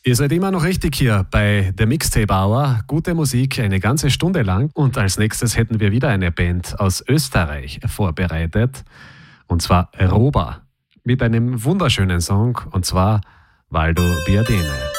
Ihr seid immer noch richtig hier bei der Mixtape Hour. Gute Musik eine ganze Stunde lang. Und als nächstes hätten wir wieder eine Band aus Österreich vorbereitet. Und zwar Roba. Mit einem wunderschönen Song. Und zwar Valdo Biadene.